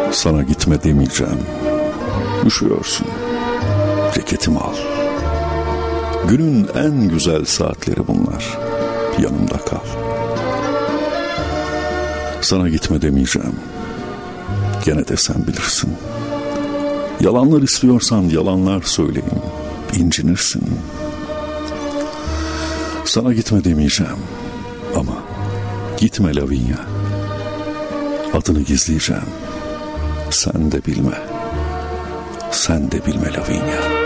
Sana gitme demeyeceğim. Üşüyorsun. Ceketimi al. Günün en güzel saatleri bunlar. Yanımda kal. Sana gitme demeyeceğim. Gene de sen bilirsin. Yalanlar istiyorsan yalanlar söyleyeyim. İncinirsin. Sana gitme demeyeceğim. Ama gitme Lavinia. Adını gizleyeceğim. Sen de bilme. Sen de bilme Lavinia.